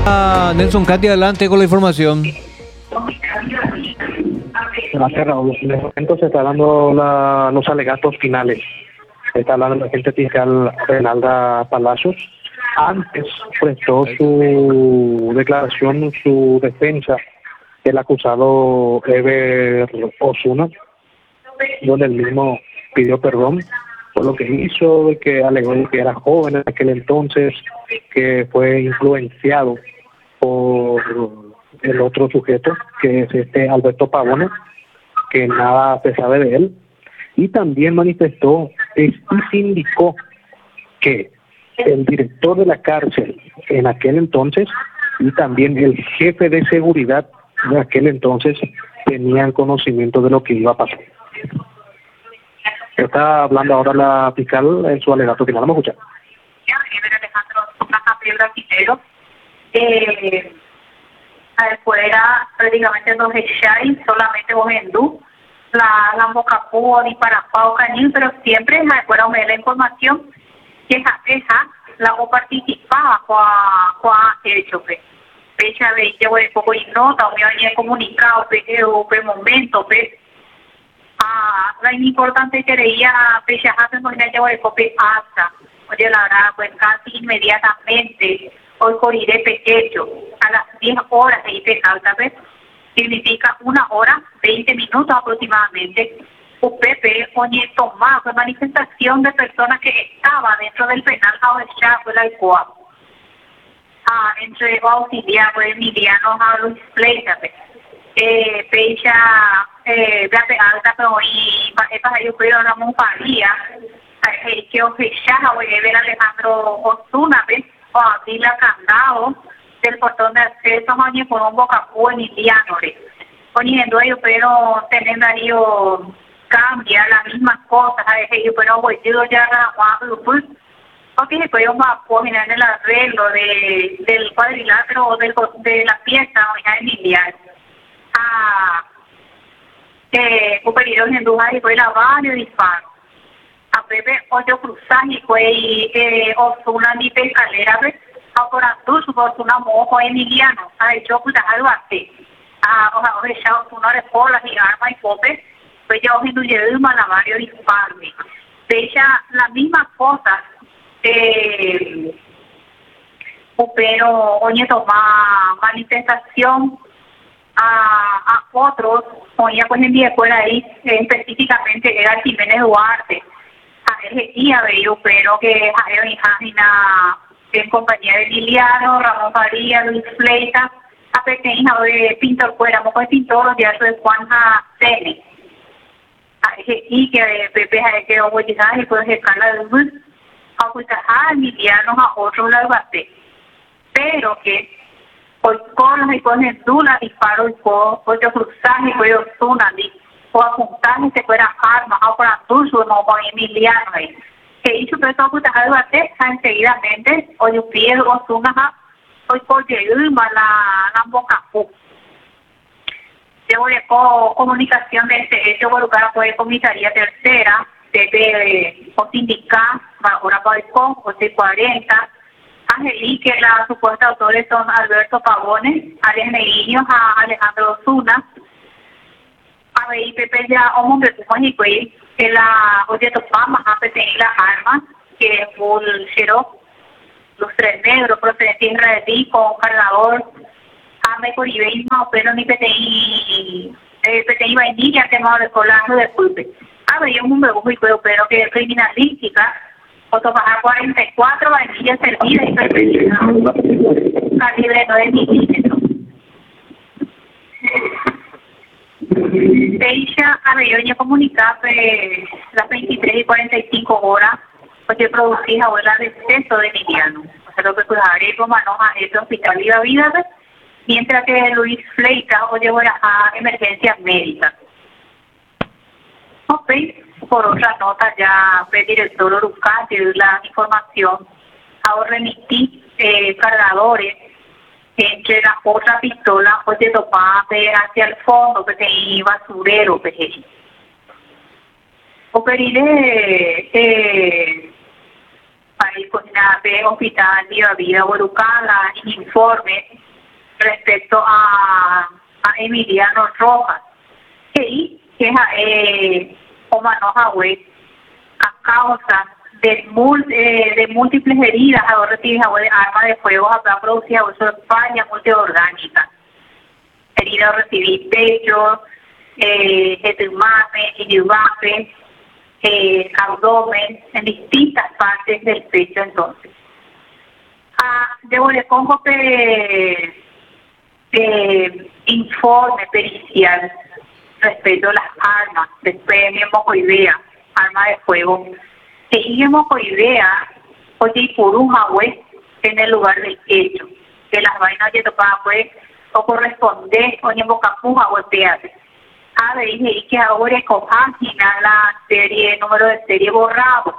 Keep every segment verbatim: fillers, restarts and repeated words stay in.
Ah, Nelson Katy, adelante con la información. Gracias, Raúl. En este momento se está dando la, los alegatos finales. Se está hablando la agente fiscal Renalda Palacios. Antes prestó su declaración, su defensa, el acusado Ever Osuna, donde él mismo pidió perdón por lo que hizo, de que alegó de que era joven en aquel entonces, que fue influenciado por el otro sujeto, que es este Alberto Pavone, que nada se sabe de él, y también manifestó y se indicó que el director de la cárcel en aquel entonces y también el jefe de seguridad de aquel entonces tenían conocimiento de lo que iba a pasar. Está hablando ahora la fiscal en su alegato final. Vamos a escuchar. Alejandro eh, fuera prácticamente dos hechais, solamente vos hindú, la la bocapú ni para pau cañil, pero siempre fuera la información que esa esa la o participaba con con hecho pe fecha de que voy poco y nota o me había comunicado pe o pe momento pe ah la importante que leía fecha hace no ya voy cope hasta oye la verdad pues casi inmediatamente hoy corriré pequeño a las diez horas de I P alta vez significa una hora veinte minutos aproximadamente. U P P oye tomado fue manifestación de personas que estaban dentro del penal a ya fue la ICOA ah entre auxiliar fue Emiliano a Luis Pleita eh fecha eh de alta pero y para ellos pero la montaría eh que oficial voy a ver Alejandro Osuna ves o abrir la candado del portón de acceso oye por un bocapú Emiliano poniendo ellos pero teniendo ahí cambia las mismas cosas a veces yo pero voy yo ya cuando pues porque se puede más poner en el arreglo de del cuadrilátero o del de la pieza o ya Emiliano a eh superior en Dubái y fue la varios disparos a Pepe ocho cruzaje y fue eh Osuna ni pescalera ves ahora tú su Osuna mojo Emiliano ha hecho pues algo así ah o sea o ya Osuna de bolas y armas y popes pues ya hoy no llevé malabario disparos de ella las mismas cosas eh pero oye toma manifestación a a otros oye pues en día por ahí eh, específicamente era Jiménez Duarte a él día veo pero que a Jaina en compañía de Liliano Ramón Faría Luis Pleita a pequeña de pintor fuera moco de pintor ya soy Juanja Tene y que Pepe que voy a y puede escalar de luz a cuidar Emiliano a otro lado pero que hoy con las cosas duras disparos y con otro cruzaje y puedo tunali o apuntar y se fuera armas o para tuyo no con Emiliano que hizo que eso cuidar algo enseguidamente hoy pie o tuna hoy por llegar la la boca llevo de comunicación de este hecho por lugar fue comisaría tercera de o sindical ahora para el con José cuarenta Angelique la supuesta autores son Alberto Pavone Alex Neguiños a Alejandro Osuna a ver I P P ya hombre de tu y pues que la oye topama a pedir las armas que full cero los tres negros procedentes israelí con cargador a me por ibeismo pero ni P T I eh P T I vainilla que no le colando de pulpe a ver yo un me voy pero pero que criminalística o tomar cuarenta y cuatro vainillas servidas y perfeccionar calibre nueve milímetros fecha a ver yo ya comunicaba las veintitrés y cuarenta y cinco horas porque producía ahora de exceso de Emiliano o sea lo que pues haré como manoja este hospital y la vida mientras que Luis Pleita o llevó a emergencias médicas. Ok, por otra nota ya el director Orucati la información ahora remití eh, cargadores entre la otra pistola pues de topar hacia el fondo que tenía basurero peje. O pediré eh, hay de hospital Viva Vida Borucala, informe respecto a, a Emiliano Rojas, que que es eh, Omanoja web a causa de, mul, eh, de múltiples heridas a recibidas de armas de fuego a producir uso de falla multiorgánica. Heridas recibir pecho, eh, etumame, iubape, eh, abdomen, en distintas partes del pecho entonces. Ah, yo le pongo que eh, informe pericial respecto a las armas, después de mocoidea, arma de fuego, que y mocoidea, oye, por un agüe en el lugar del hecho, que las vainas que tocaban pues, o corresponde, o en bocapuja o peate. A ver, y que ahora compagina la serie, número de serie borrado.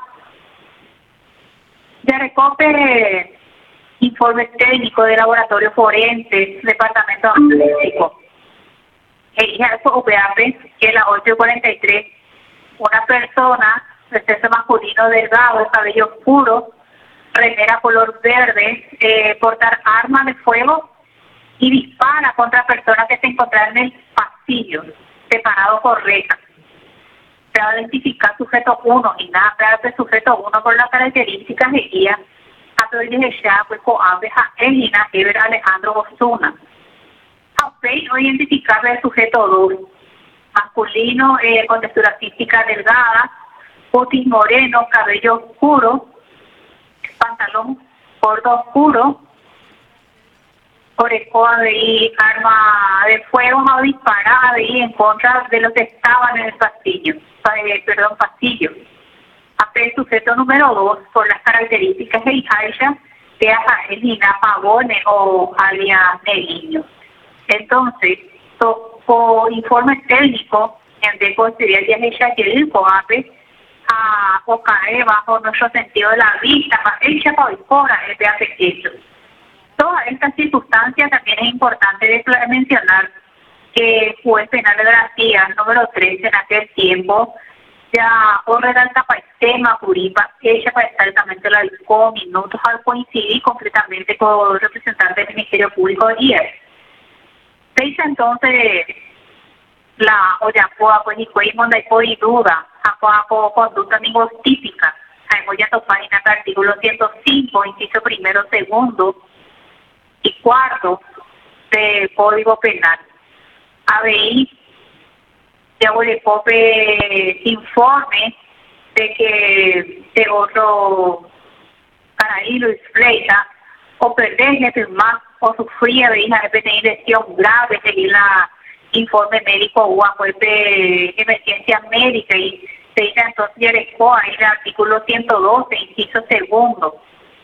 Ya recope informe técnico de laboratorio forense, departamento atlético. Ella fue O P A P, que es la ocho cuarenta y tres, una persona de sexo masculino delgado, cabello oscuro, remera color verde, eh, portar armas de fuego y dispara contra personas que se encontraban en el pasillo, separado por rejas. Se va a identificar sujeto uno y nada, pero el sujeto uno por las características de guía, a todo el ya pues con aves a Elina Ever Alejandro Osuna. No identificar el sujeto dos, masculino, eh, con textura física delgada, cutis moreno, cabello oscuro, pantalón corto oscuro, orejoa de arma de fuego no disparada y en contra de los que estaban en el pasillo, eh, perdón, pasillo. El sujeto número dos, por las características de Aisha, de Ajalina Pavone o alias Neriño. Entonces, por informe técnico, en de considerar el viaje que el COAPE a o cae bajo nuestro sentido de la vista, más ella para el viaje hecho. Todas estas circunstancias también es importante de mencionar que el juez penal de García número trece en aquel tiempo ya o redacta para el tema Curipa, ella para exactamente la disco minutos al coincidir completamente con el representante del Ministerio Público de I E S. Se dice entonces la Oyapoa, pues y fue monda y duda, a conducta amigos típica, hay ya página del artículo ciento cinco, inciso primero, segundo y cuarto del Código Penal. A ver, ya voy a pope informe de que de otro Caraí Luis Fleita o perder más o sufría de hija de lesión grave, seguir la informe médico o a de emergencia médica y se dice entonces ya le ahí el artículo ciento doce, inciso segundo.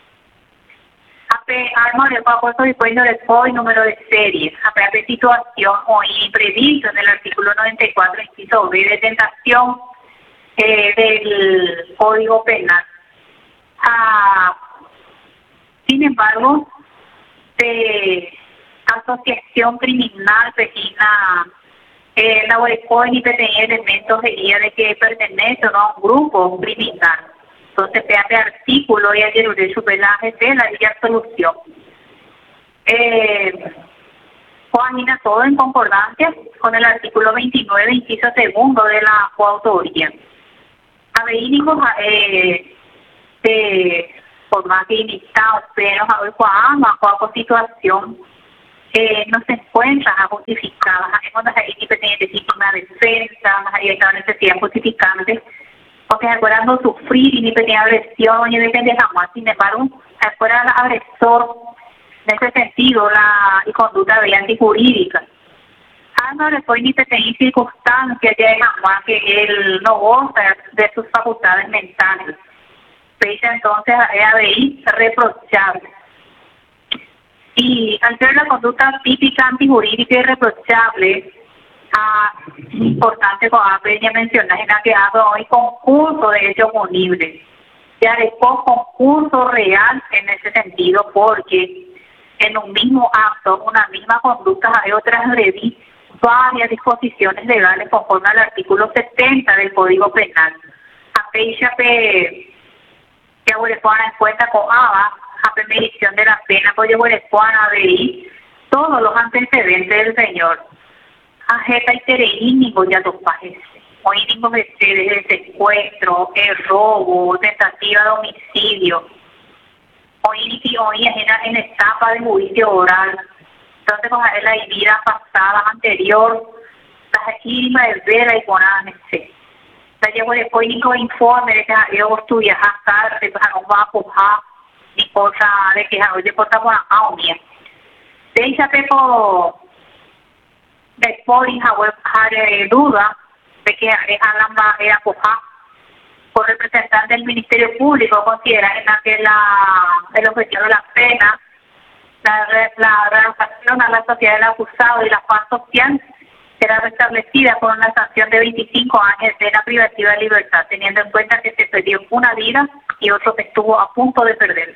Ape arma de pago y cuento de COI número de serie, ape de situación o imprevisto en el artículo noventa y cuatro, inciso B de tentación eh, del Código Penal. Ah, sin embargo, de asociación criminal vecina eh, la UECOI y tenía elementos de guía de que pertenece ¿no? a un grupo criminal. Entonces, vean de artículo y ayer de su pelaje de la vía solución. Eh, Juanina, todo en concordancia con el artículo veintinueve, inciso segundo de la coautoría. Aveínicos, eh, de por más que iniciados, pero a ver cuál cuál situación eh, no se encuentran justificadas. Hay cuando hay independientes tipo una defensa, hay una necesidad justificante, porque acuerdan sufrir independiente de agresión y depende jamás. Sin embargo, acuerdan al agresor en ese sentido la y conducta de antijurídica. Ah, no le fue independiente circunstancias ya de jamás que él no goza de sus facultades mentales. Fecha entonces a E A B I reprochable. Y al ser la conducta típica antijurídica y reprochable, ah, importante como ya mencioné, en la que hago hoy concurso de hechos punibles. Ya después concurso real en ese sentido, porque en un mismo acto, una misma conducta, hay otras revis varias disposiciones legales conforme al artículo setenta del Código Penal. A fecha que ya huelecuana en cuenta con ABA, a premedición de la pena, pues ya huelecuana de todos los antecedentes del señor. Ajeta y tereínico ya dos pajes. Oínimos de de secuestro, el robo, tentativa de homicidio. Oí y oí en, en etapa de juicio oral. Entonces, con la vida pasada, anterior, las íntimas de vera y ponánese. La llevo de coínico informe de que yo estudié hasta de que no va a pujar ni cosa de que yo porta por aunia. De esa pepo de poli jare duda de que Alamba era pujar por representante del Ministerio Público considera en que la el objetivo de la pena la la readaptación a la sociedad del acusado y la paz social será restablecida con una sanción de veinticinco años de pena privativa de libertad, teniendo en cuenta que se perdió una vida y otro que estuvo a punto de perderse.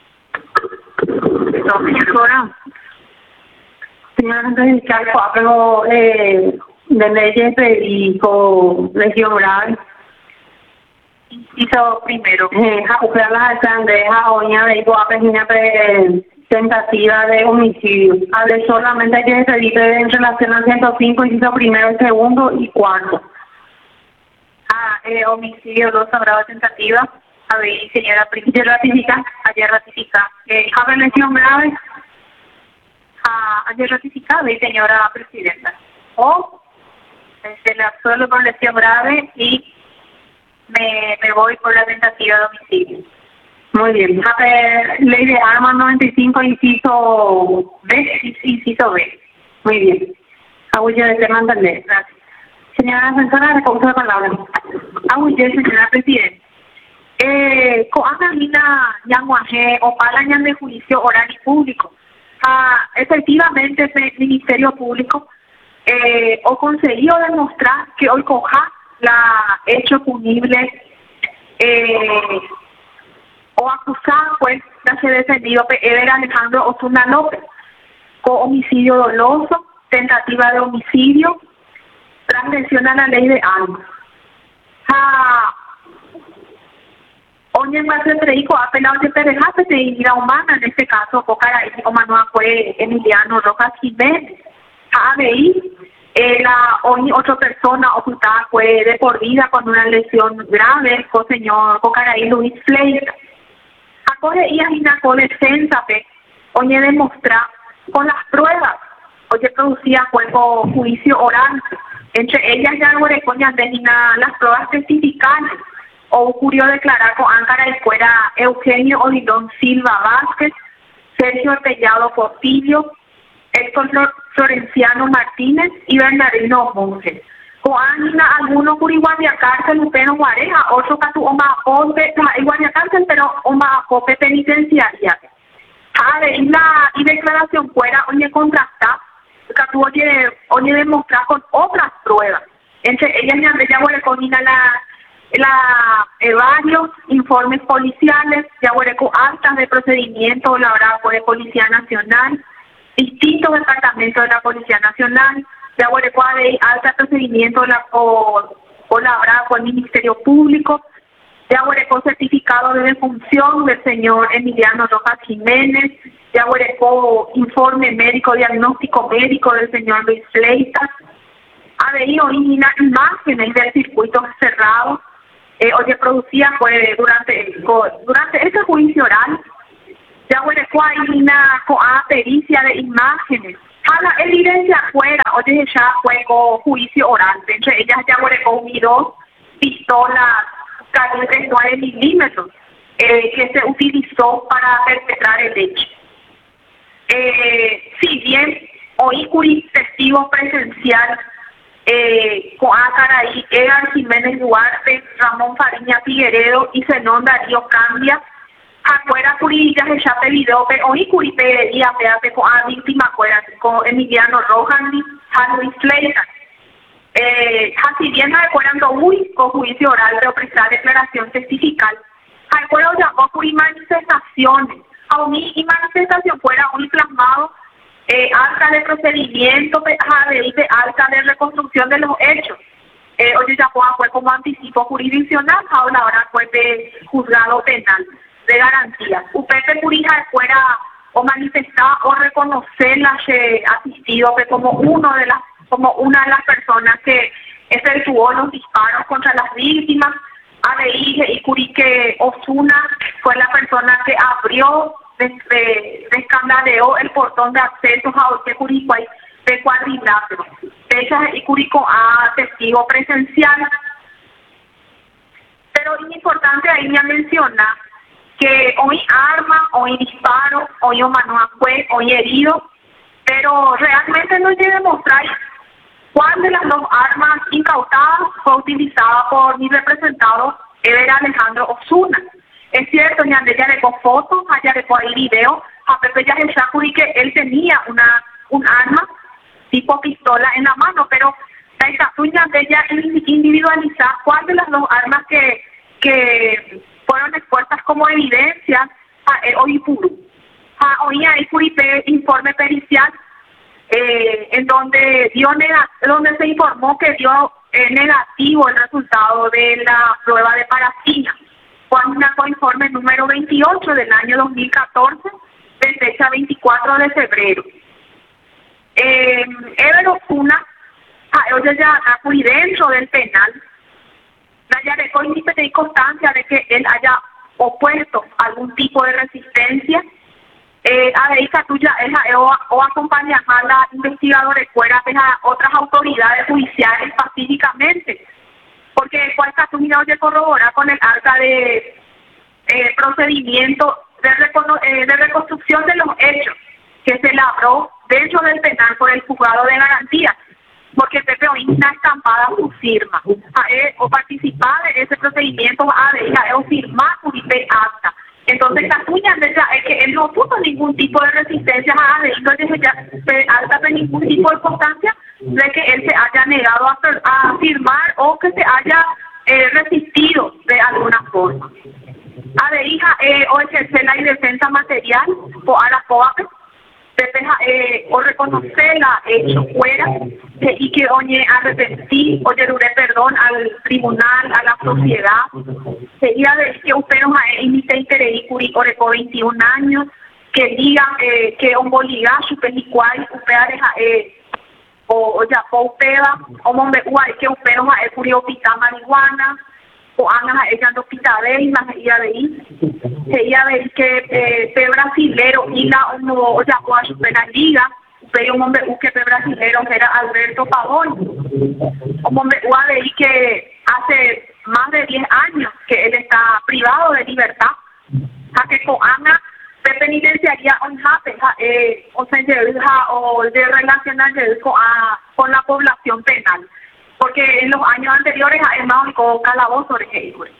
Señora, señora fiscal, pero eh, de leyes y con lesión grave. Inciso primero. Eh, ja, las alcaldesas, oña de igual, tentativa de homicidio. Hable solamente que se dice en relación al ciento cinco, inciso primero, segundo y cuarto. Ah, eh, homicidio, dos grado de tentativa. A ver, señora, ayer ratifica, ayer ratifica. Eh, ¿Habe lesión grave? Ah, ayer ratificada, señora presidenta. O se le absuelve por lesión grave y me, me voy por la tentativa de homicidio. Muy bien. A ver, ley de armas noventa y cinco, inciso B. Inciso B. Muy bien. Agulla de tema entender. Gracias. Señora asesora, recoge la palabra. Agulla, señora presidenta. Eh, con Analina Yanguaje o Palañan de juicio oral y público. Ah, efectivamente, el Ministerio Público eh, o conseguido demostrar que hoy coja la hecho punible eh, o acusado pues de ser defendido Ever Alejandro Osuna López con homicidio doloso, tentativa de homicidio, transgresión a la ley de armas. Ah, Oye, más de treico apelado de Perejate de ira humana, en este caso, Cocaray, o Manuel fue Emiliano Rojas Jiménez. A ahí, eh, la hoy otra persona ocultada fue de por vida con una lesión grave, con señor Cocaray Luis Fleita. Acoge y a con defensa, oye, demostrar con las pruebas, oye, producía juego juicio oral, entre ellas ya no recoñan de las pruebas testificales. O ocurrió declarar con Áncara y fuera Eugenio Odilón Silva Vázquez, Sergio Ortellado Portillo, Héctor Florenciano Martínez y Bernardino Monge. Con Ánima alguno por igual cárcel, Lupeno Guareja, otro caso Oma Apope, igual cárcel, pero Oma Apope penitenciaria. A ver, la y declaración fuera, oye, contrastar, que oye, oye, demostrar con otras pruebas. Entre ellas, ya ya huele con la la eh, varios informes policiales, ya hubo actas de procedimiento elaboradas por la Policía Nacional, distintos departamentos de la Policía Nacional, ya hubo actas de procedimiento la, o, o elaboradas por el Ministerio Público, ya hubo certificado de defunción del señor Emiliano Rojas Jiménez, ya hubo informe médico, diagnóstico médico del señor Luis Fleitas, ha venido imágenes del circuito cerrado. Eh, oye, producía pues durante durante ese juicio oral, ya bueno, hay una pericia de imágenes, a la evidencia fuera, oye, ya fue con juicio oral, entre ellas ya bueno, con dos pistolas calibre nueve milímetros eh, que se utilizó para perpetrar el hecho. Eh, si bien hoy testigo presencial Eh, con Acaraí, Egan Jiménez Duarte, Ramón Fariña Figueredo y Zenón Darío Cambia, afuera Curillas de Chape Video, hoy Curite y Apeate con a víctima afuera, con Emiliano Rojas, a Luis Fleitas. Eh, así bien no recuerdan muy con juicio oral de prestar declaración testifical. Acuerdo llamó por manifestaciones, a mí y manifestación fuera muy plasmado. Eh, acta de procedimiento, de acta de reconstrucción de los hechos. eh, oye ya fue como anticipo jurisdiccional, ahora fue de juzgado penal de garantía. Upepe Curija fuera o manifestar o reconocer las eh, asistido que como uno de las como una de las personas que efectuó los disparos contra las víctimas. A de y Curique Osuna fue la persona que abrió, descandaleó el portón de acceso a Oche Curicuay de cuadrilátero. De hecho, y Curico a testigo presencial. Pero es importante ahí me menciona que hoy arma, hoy disparo, hoy manual fue, hoy herido, pero realmente no hay que demostrar cuál de las dos armas incautadas fue utilizada por mi representado Ever Alejandro Osuna. Es cierto, ya le dejó fotos, ya le dejó video, a Pepe ya y que él tenía una un arma tipo pistola en la mano, pero la estatua de ella individualizar cuál de las dos armas que, que fueron expuestas como evidencia a hoy puro. A hoy hay Curipe informe pericial eh, en donde dio nega, donde se informó que dio eh, negativo el resultado de la prueba de parafina. Juan sacó informe número veintiocho del año dos mil catorce, de fecha veinticuatro de febrero. Eh, Ever Osuna, oye ya acá dentro del penal, ya dejó de constancia de que él haya opuesto algún tipo de resistencia. Eh, a ver, tuya es a, o, o acompañar a la investigadora fuera de otras autoridades judiciales pacíficamente, porque cuál Catuña oye corrobora con el acta de eh, procedimiento de, recono, eh, de reconstrucción de los hechos que se labró dentro del penal por el juzgado de garantía, porque Pepe hoy está estampada su firma a él, o participar de ese procedimiento a ver, o firmar su acta. Entonces Catuña es que él no puso ningún tipo de resistencia a él, entonces ya se alta de ningún tipo de constancia de que él se haya negado a, a firmar o que se haya eh, resistido de alguna forma. A de hija eh, o ejercer la defensa material o a la COAPE, eh, o reconocerla hecho fuera eh, y que oye arrepentir, oye duré perdón al tribunal, a la sociedad. Sería de que usted nos ha emite interés y curi oreco veintiún años, que diga eh, que un boliga su película usted deja eh, o ya o peda o mombe guay que usted nos ha curio pita marihuana o anga ella no pita de y más ella de ahí sería de que eh, pe brasilero y la uno o ya o a su pena liga pero un hombre que pe brasilero era Alberto Pavón un hombre de ahí que hace más de diez años que él está privado de libertad a que con Ana de penitenciaría on hape eh, o se o de relacionar con, a, con la población penal, porque en los años anteriores ha estado con calabozo de ejemplo.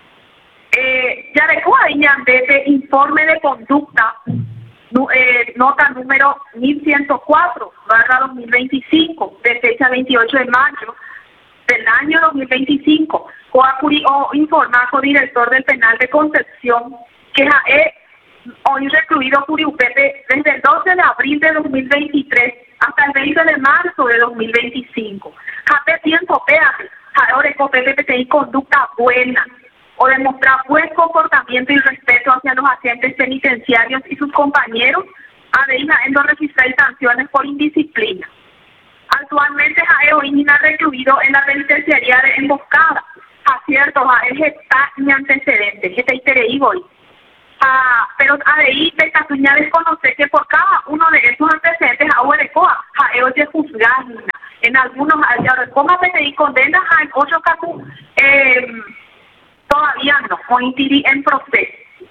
Eh, ya dejó ahí de ese informe de conducta eh, nota número mil ciento cuatro barra dos mil veinticinco de fecha veintiocho de mayo del año dos mil veinticinco, Coacuri o informar con director del penal de Concepción que es hoy recluido Curiupepe desde el doce de abril de dos mil veintitrés hasta el veinte de marzo de dos mil veinticinco. Jape tiempo, péate, ahora Copepe tiene conducta buena o demostrar buen comportamiento y respeto hacia los agentes penitenciarios y sus compañeros, además en no registrar sanciones por indisciplina. Actualmente Jae hoy ha recluido en la penitenciaría de Emboscada. A cierto, Jae está en antecedentes, que está interés hoy. Ah, pero a de ahí de Catuña desconocer que por cada uno de esos antecedentes a Uerecoa, a ellos de juzgar en algunos, como se te condena en otros casos, eh, todavía no, o en proceso.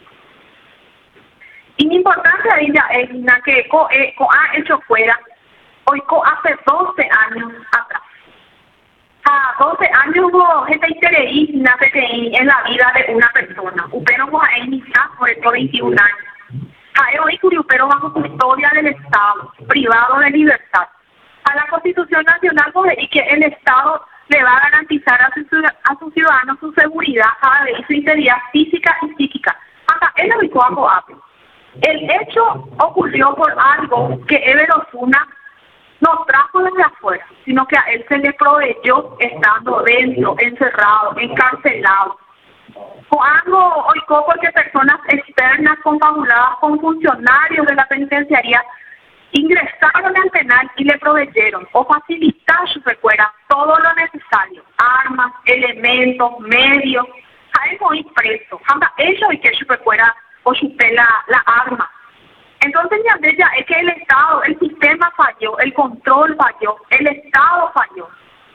Y mi importancia de ella es que co, eh, co ha hecho fuera, hoy co hace doce años atrás. A doce años hubo gente interés en la vida de una persona. Usted no va a iniciar por estos veintiún años. A hoy pero bajo custodia del Estado, privado de libertad. A la Constitución Nacional y que el Estado le va a garantizar a sus a su ciudadanos su seguridad y su integridad física y psíquica. Acá en el Bicoaco. El hecho ocurrió por algo que Ever Osuna no trajo desde afuera, sino que a él se le proveyó estando dentro, encerrado, encarcelado. Cuando hoy porque personas externas confabuladas con funcionarios de la penitenciaría ingresaron al penal y le proveyeron o facilitaron su recuerda todo lo necesario, armas, elementos, medios, a él muy preso, anda ellos y que su recuerda o su la, la arma. Entonces ya de ella es que el Estado, el sistema falló, el control falló, el Estado falló.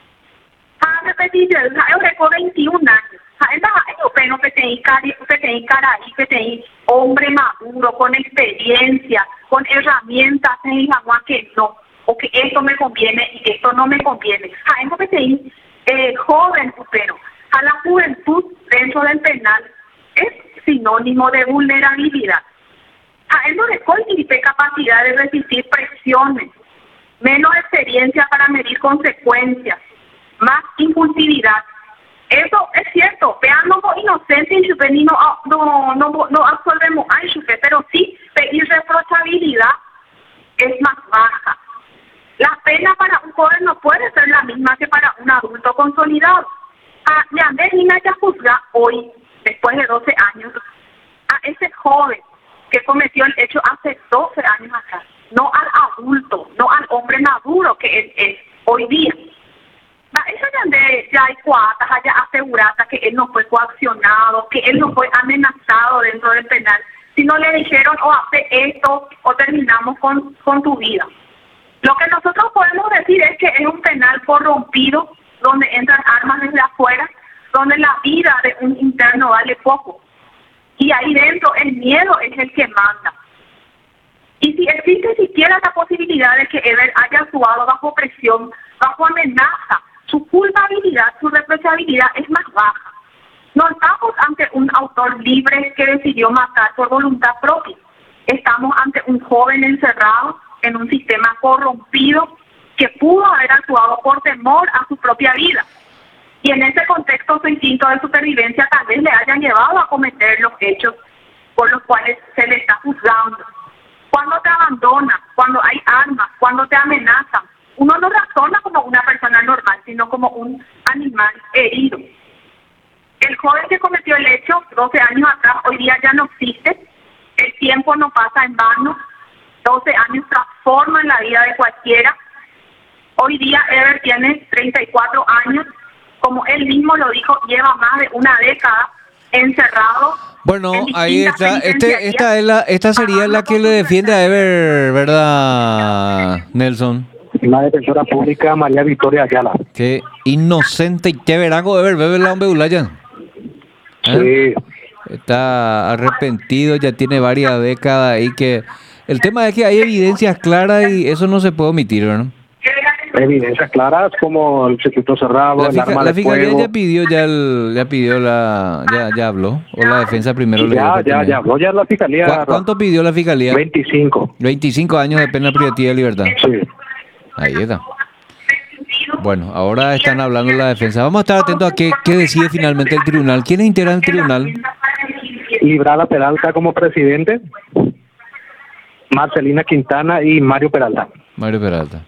A repetir, yo recuerdo veintiún años. Yo pero que te cara que te hombre maduro, con experiencia, con herramientas, en agua que no, o que esto me conviene y esto no me conviene. A eso que te eh, joven, pero a la juventud dentro del penal es sinónimo de vulnerabilidad. A él no le tiene capacidad de resistir presiones, menos experiencia para medir consecuencias, más impulsividad. Eso es cierto, veamos inocente y no, no, no, no absolvemos a Chupe, pero sí pedir reprochabilidad es más baja. La pena para un joven no puede ser la misma que para un adulto consolidado. A Yandel ya juzga hoy, después de doce años, a ese joven que cometió el hecho hace doce años atrás, no al adulto, no al hombre maduro que él es hoy día. Eso ya hay cuatas, haya asegurada que él no fue coaccionado, que él no fue amenazado dentro del penal, sino le dijeron o hace esto o terminamos con, con tu vida. Lo que nosotros podemos decir es que es un penal corrompido, donde entran armas desde afuera, donde la vida de un interno vale poco. Y ahí dentro el miedo es el que manda. Y si existe siquiera la posibilidad de que Ever haya actuado bajo presión, bajo amenaza, su culpabilidad, su reprochabilidad es más baja. No estamos ante un autor libre que decidió matar por voluntad propia. Estamos ante un joven encerrado en un sistema corrompido que pudo haber actuado por temor a su propia vida. Y en ese contexto su instinto de supervivencia tal vez le hayan llevado a cometer los hechos por los cuales se le está juzgando. Cuando te abandonan, cuando hay armas, cuando te amenazan, uno no razona como una persona normal, sino como un animal herido. El joven que cometió el hecho doce años atrás, hoy día ya no existe. El tiempo no pasa en vano. doce años transforman la vida de cualquiera. Hoy día Ever tiene treinta y cuatro años. Como él mismo lo dijo, lleva más de una década encerrado. Bueno, ahí está. Este, esta, es la, esta sería la que le defiende a Ever, ¿verdad, Nelson? La defensora pública María Victoria Ayala. Qué inocente y qué verango Ever, bebe la hombre Ulaya. ¿Eh? Sí. Está arrepentido, ya tiene varias décadas ahí que... El tema es que hay evidencias claras y eso no se puede omitir, ¿no? Evidencias claras como el circuito cerrado, la el fija, arma la de fiscalía fuego. ya pidió ya el, ya pidió la ya ya habló o la defensa primero le ya ya ya habló ya la fiscalía. ¿Cu ¿Cuánto pidió la fiscalía? veinticinco. veinticinco años de pena privativa de libertad. Sí. Ahí está. Bueno, ahora están hablando la defensa. Vamos a estar atentos a qué, qué decide finalmente el tribunal. ¿Quiénes integran el tribunal? Librada Peralta como presidente, Marcelina Quintana y Mario Peralta. Mario Peralta.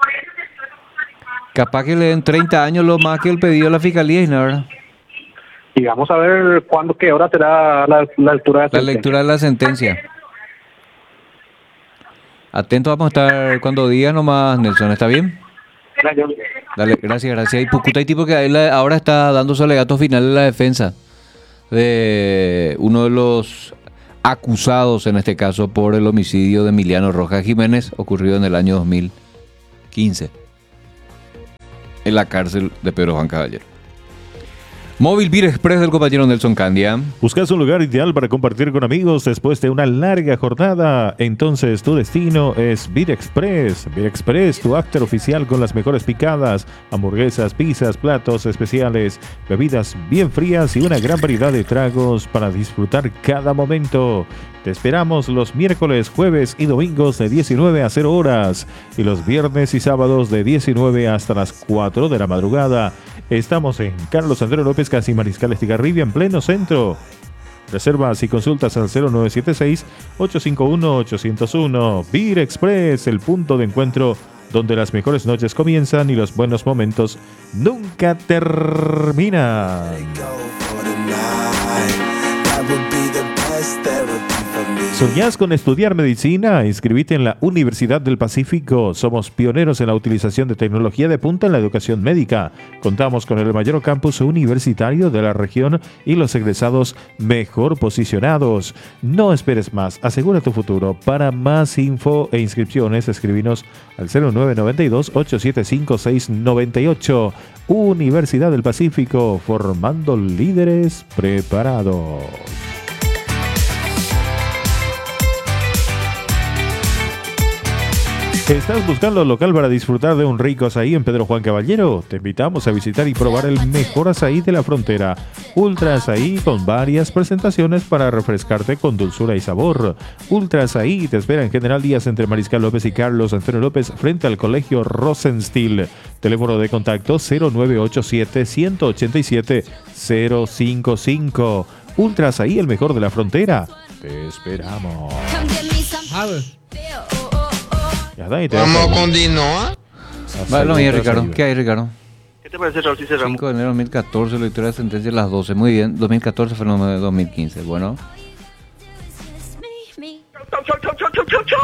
Capaz que le den treinta años lo más que el pedido de la fiscalía, ¿no? ¿Verdad? Y vamos a ver cuándo, qué hora será la, la lectura de la sentencia. La lectura de la sentencia. Atentos vamos a estar cuando diga nomás, Nelson, ¿está bien? Dale, gracias, gracias. Y Pucutay tipo que ahora está dando su alegato final en la defensa de uno de los acusados, en este caso, por el homicidio de Emiliano Rojas Jiménez, ocurrido en el año dos mil quince, en la cárcel de Pedro Juan Caballero. Móvil Beer Express del compañero Nelson Candia. ¿Buscas un lugar ideal para compartir con amigos después de una larga jornada? Entonces tu destino es Beer Express. Beer Express, tu after oficial con las mejores picadas, hamburguesas, pizzas, platos especiales, bebidas bien frías y una gran variedad de tragos para disfrutar cada momento. Te esperamos los miércoles, jueves y domingos de diecinueve a cero horas y los viernes y sábados de diecinueve hasta las cuatro de la madrugada. Estamos en Carlos Andrés López, casi Mariscal Estigarribia, en pleno centro. Reservas y consultas al cero nueve siete seis, ocho cinco uno, ocho cero uno. Beer Express, el punto de encuentro donde las mejores noches comienzan y los buenos momentos nunca terminan. ¿Soñás con estudiar medicina? Inscribite en la Universidad del Pacífico. Somos pioneros en la utilización de tecnología de punta en la educación médica. Contamos con el mayor campus universitario de la región y los egresados mejor posicionados. No esperes más, asegura tu futuro. Para más info e inscripciones, escribinos al cero nueve nueve dos, ocho siete cinco, seis nueve ocho. Universidad del Pacífico, formando líderes preparados. ¿Estás buscando local para disfrutar de un rico azaí en Pedro Juan Caballero? Te invitamos a visitar y probar el mejor azaí de la frontera. Ultra Azaí con varias presentaciones para refrescarte con dulzura y sabor. Ultra Azaí te espera en General Díaz entre Mariscal López y Carlos Antonio López frente al Colegio Rosenstiel. Teléfono de contacto cero nueve ocho siete, uno ocho siete, cero cinco cinco. Ultra Azaí, el mejor de la frontera. Te esperamos. Ya está, y te Vamos a continuar. Bueno, y Ricardo, ¿qué hay, Ricardo? ¿Qué te parece, Raúl? Si cerramos. cinco de enero de dos mil catorce, lectura de sentencia a las doce. Muy bien, dos mil catorce fue el de dos mil quince. Bueno. Chau, chau, chau, chau, chau, chau, chau.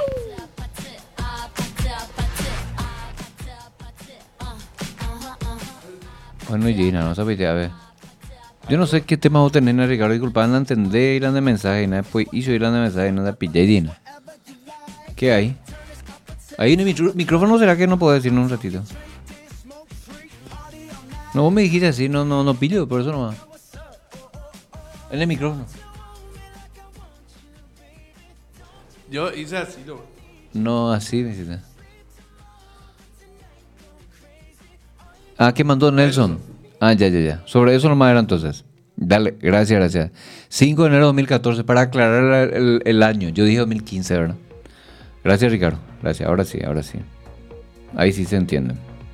Bueno, Gina, no sabes ya, a ver. Yo no sé qué tema vos tenés, Ricardo. Disculpa, anda a entender, irán de mensaje, ¿no? Después hizo irán de mensaje, no da pilla, Gina. ¿Qué hay? Ahí en el micro- micrófono, ¿será que no puedo decirlo un ratito? No, vos me dijiste así, no, no, no pillo, por eso nomás. En el micrófono. Yo hice así, lo. No, así, me dijiste. Ah, ¿qué mandó Nelson? Ah, ya, ya, ya. Sobre eso nomás era entonces. Dale, gracias, gracias. cinco de enero de dos mil catorce, para aclarar el, el, el año. Yo dije dos mil quince, ¿verdad? Gracias, Ricardo. Gracias. Ahora sí, ahora sí. Ahí sí se entiende.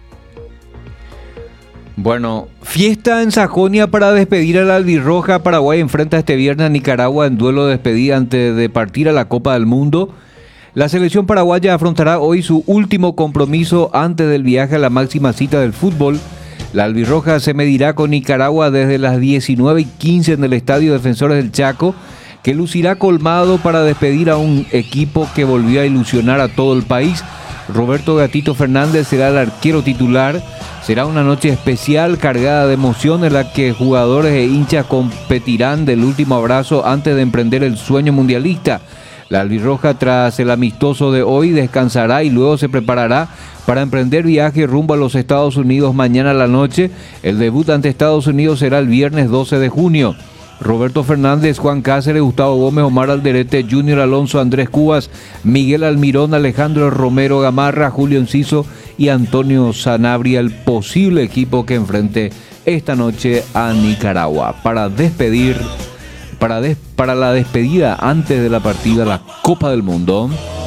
Bueno, fiesta en Sajonia para despedir a la albirroja. Paraguay enfrenta este viernes a Nicaragua en duelo de despedida antes de partir a la Copa del Mundo. La selección paraguaya afrontará hoy su último compromiso antes del viaje a la máxima cita del fútbol. La albirroja se medirá con Nicaragua desde las diecinueve y quince en el Estadio Defensores del Chaco, que lucirá colmado para despedir a un equipo que volvió a ilusionar a todo el país. Roberto Gatito Fernández será el arquero titular. Será una noche especial cargada de emoción en la que jugadores e hinchas competirán del último abrazo antes de emprender el sueño mundialista. La albirroja, tras el amistoso de hoy, descansará y luego se preparará para emprender viaje rumbo a los Estados Unidos mañana a la noche. El debut ante Estados Unidos será el viernes doce de junio. Roberto Fernández, Juan Cáceres, Gustavo Gómez, Omar Alderete, Junior Alonso, Andrés Cubas, Miguel Almirón, Alejandro Romero Gamarra, Julio Enciso y Antonio Sanabria, el posible equipo que enfrente esta noche a Nicaragua para despedir, para, des, para la despedida antes de la partida a la Copa del Mundo.